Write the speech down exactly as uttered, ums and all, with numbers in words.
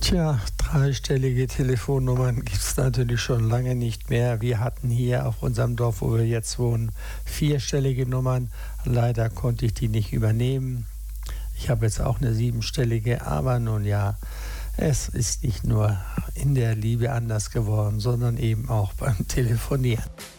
Tja, dreistellige Telefonnummern gibt es natürlich schon lange nicht mehr. Wir hatten hier auf unserem Dorf, wo wir jetzt wohnen, vierstellige Nummern. Leider konnte ich die nicht übernehmen. Ich habe jetzt auch eine siebenstellige, aber nun ja, es ist nicht nur in der Liebe anders geworden, sondern eben auch beim Telefonieren.